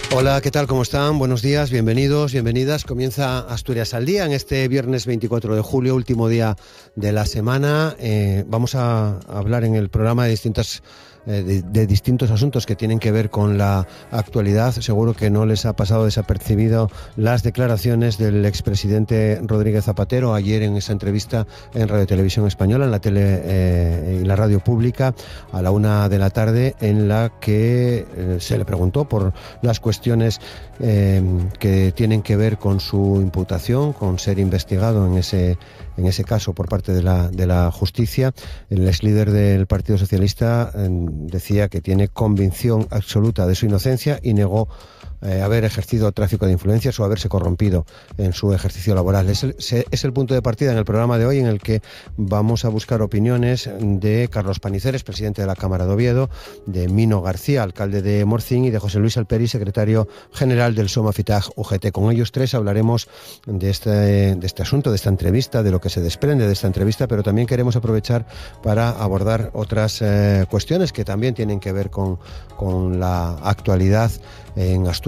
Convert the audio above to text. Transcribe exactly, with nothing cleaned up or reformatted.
Hola, ¿qué tal? ¿Cómo están? Buenos días, bienvenidos, bienvenidas. Comienza Asturias al Día en este viernes veinticuatro de julio, último día de la semana. Eh, vamos a hablar en el programa de distintas De, de distintos asuntos que tienen que ver con la actualidad. Seguro que no les ha pasado desapercibido las declaraciones del expresidente Rodríguez Zapatero ayer en esa entrevista en Radio Televisión Española, en la tele eh, y la radio pública, a la una de la tarde, en la que eh, se le preguntó por las cuestiones eh, que tienen que ver con su imputación, con ser investigado en ese en ese caso por parte de la, de la justicia. El ex líder del Partido Socialista eh, decía que tiene convicción absoluta de su inocencia y negó eh, haber ejercido tráfico de influencias o haberse corrompido en su ejercicio laboral. Es el, es el punto de partida en el programa de hoy, en el que vamos a buscar opiniones de Carlos Paniceres, presidente de la Cámara de Oviedo, de Mino García, alcalde de Morcín, y de José Luis Alperi, secretario general del SOMAFITAG U G T. Con ellos tres hablaremos de este, de este asunto, de esta entrevista, de lo que se desprende de esta entrevista, pero también queremos aprovechar para abordar otras eh, cuestiones que también tienen que ver con, con la actualidad en Asturias